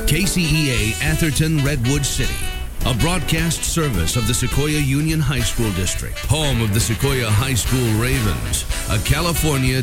KCEA Atherton Redwood City, a broadcast service of the Sequoia Union High School District, home of the Sequoia High School Ravens, a California